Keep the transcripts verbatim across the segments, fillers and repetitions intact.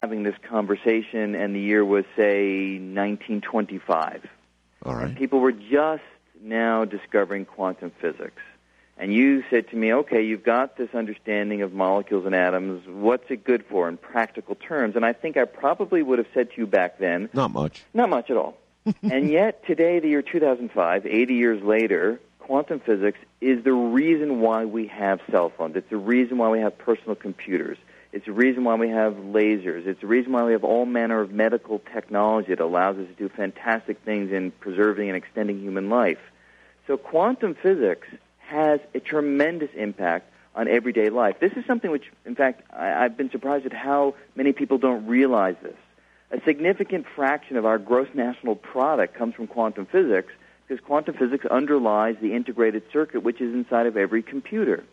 having this conversation, and the year was, say, nineteen twenty-five. All right. And people were just now discovering quantum physics. And you said to me, okay, you've got this understanding of molecules and atoms. What's it good for in practical terms? And I think I probably would have said to you back then, not much. Not much at all. And yet, today, the year two thousand five, eighty years later, quantum physics is the reason why we have cell phones. It's the reason why we have personal computers. It's the reason why we have lasers. It's the reason why we have all manner of medical technology that allows us to do fantastic things in preserving and extending human life. So quantum physics has a tremendous impact on everyday life. This is something which, in fact, I, I've been surprised at how many people don't realize this. A significant fraction of our gross national product comes from quantum physics because quantum physics underlies the integrated circuit which is inside of every computer.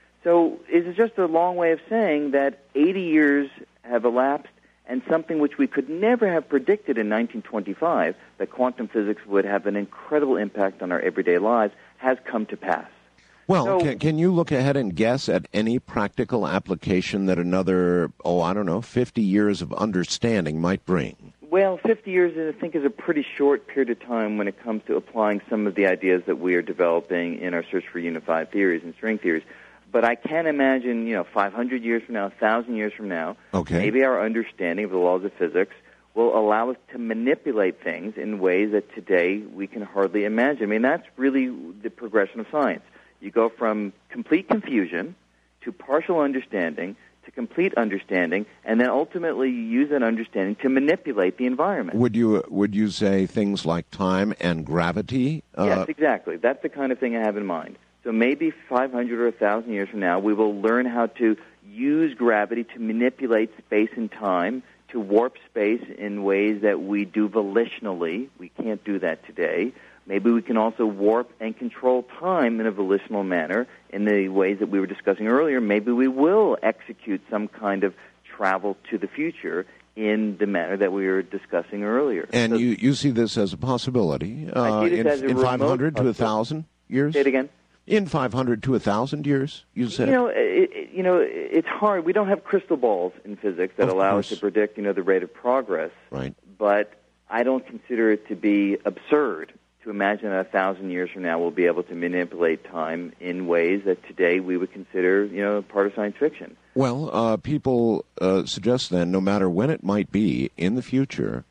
So it's just a long way of saying that eighty years have elapsed, and something which we could never have predicted in nineteen twenty-five, that quantum physics would have an incredible impact on our everyday lives, has come to pass. Well, so, can, can you look ahead and guess at any practical application that another, oh, I don't know, fifty years of understanding might bring? Well, fifty years, I think, is a pretty short period of time when it comes to applying some of the ideas that we are developing in our search for unified theories and string theories. But I can imagine, you know, five hundred years from now, one thousand years from now, okay. maybe our understanding of the laws of physics will allow us to manipulate things in ways that today we can hardly imagine. I mean, that's really the progression of science. You go from complete confusion to partial understanding to complete understanding, and then ultimately you use that understanding to manipulate the environment. Would you would you say things like time and gravity? Uh, yes, exactly. That's the kind of thing I have in mind. So maybe five hundred or one thousand years from now, we will learn how to use gravity to manipulate space and time, to warp space in ways that we do volitionally. We can't do that today. Maybe we can also warp and control time in a volitional manner in the ways that we were discussing earlier. Maybe we will execute some kind of travel to the future in the manner that we were discussing earlier. And so, you, you see this as a possibility uh, I see this in, as a in five hundred to one thousand years? Say it again. In five hundred to one thousand years, you said? You know, it, it, you know, it's hard. We don't have crystal balls in physics that of allow course. us to predict, you know, the rate of progress. Right. But I don't consider it to be absurd to imagine that a thousand years from now we'll be able to manipulate time in ways that today we would consider, you know, part of science fiction. Well, uh, people uh, suggest then, no matter when it might be in the future,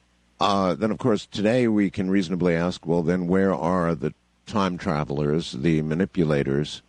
uh, then, of course, today we can reasonably ask, well, then where are the time travelers, the manipulators,